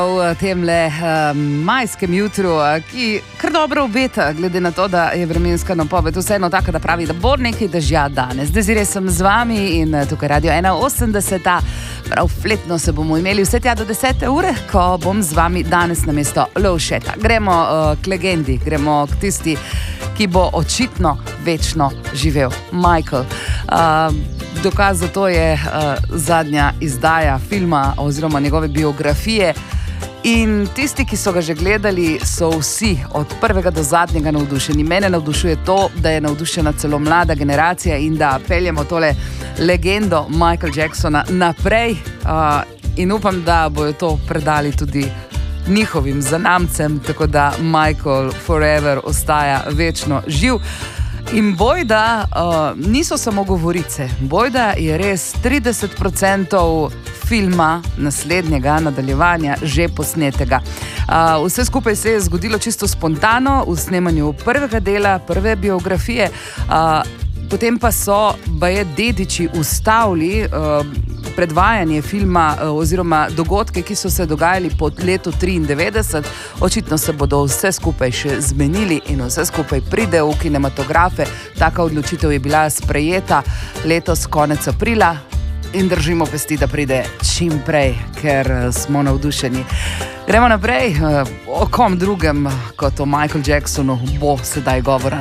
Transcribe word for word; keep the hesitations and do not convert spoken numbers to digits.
V temle uh, majskem jutru, ki kar dobro obeta, glede na to, da je vremenska napoved vseeno taka, da pravi, da bo nekaj dežja danes. Zdaj sem z vami in tukaj Radio ena osemdeset, prav fletno se bomo imeli vse tja do desete ure, ko bom z vami danes namesto Lovšeta. Gremo uh, k legendi, gremo k tisti, ki bo očitno večno živel. Michael. Uh, dokaz za to je uh, zadnja izdaja filma oziroma njegove biografije. In tisti, ki so ga že gledali, so vsi od prvega do zadnjega navdušeni. Mene navdušuje to, da je navdušena celo mlada generacija in da peljemo tole legendo Michaela Jacksona naprej. Uh, in upam, da bojo to predali tudi njihovim zanamcem, tako da Michael forever ostaja večno živ. In bojda uh, niso samo govorice, bojda je res trideset procentov filma naslednjega nadaljevanja že posnetega. Uh, vse skupaj se je zgodilo čisto spontano v snemanju prvega dela, prve biografije, uh, potem pa so baje dediči ustavili uh, predvajanje filma uh, oziroma dogodke, ki so se dogajali po letu triindevetdeset. Očitno se bodo vse skupaj še zmenili in vse skupaj pride v kinematografe. Taka odločitev je bila sprejeta letos konec aprila. In držimo pesti, da pride čim prej, ker smo navdušeni. Gremo naprej, o kom drugem kot o Michaelu Jacksonu bo sedaj govora.